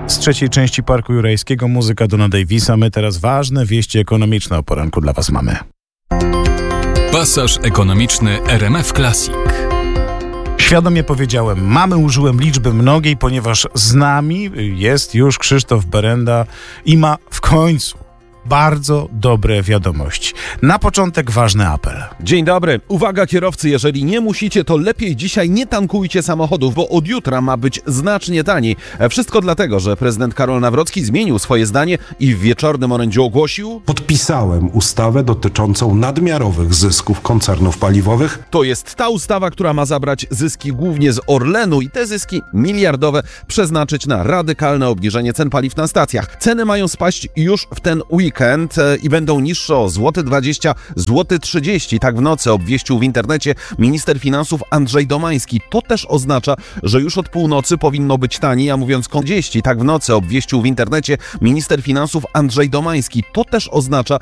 Z trzeciej części Parku Jurajskiego muzyka Dona Davisa. My teraz ważne wieści ekonomiczne o poranku dla Was mamy. Pasaż ekonomiczny RMF Classic. Świadomie powiedziałem, użyłem liczby mnogiej, ponieważ z nami jest już Krzysztof Berenda i ma w końcu bardzo dobre wiadomości. Na początek ważny apel. Dzień dobry. Uwaga kierowcy, jeżeli nie musicie, to lepiej dzisiaj nie tankujcie samochodów, bo od jutra ma być znacznie taniej. Wszystko dlatego, że prezydent Karol Nawrocki zmienił swoje zdanie i w wieczornym orędziu ogłosił: podpisałem ustawę dotyczącą nadmiarowych zysków koncernów paliwowych. To jest ta ustawa, która ma zabrać zyski głównie z Orlenu i te zyski miliardowe przeznaczyć na radykalne obniżenie cen paliw na stacjach. Ceny mają spaść już w ten weekend i będą niższe o 0,20 zł, 0,30 zł. Tak w nocy obwieścił w internecie minister finansów Andrzej Domański. To też oznacza, że już od północy powinno być taniej, a mówiąc 30. Tak w nocy obwieścił w internecie minister finansów Andrzej Domański. To też oznacza,